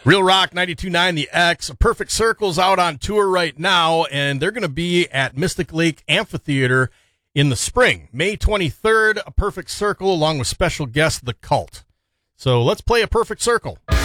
Real Rock 92.9 The X. Perfect Circle's out on tour right now, and they're going to be at Mystic Lake Amphitheater in the spring. May 23rd, A Perfect Circle, along with special guest The Cult. So let's play A Perfect Circle.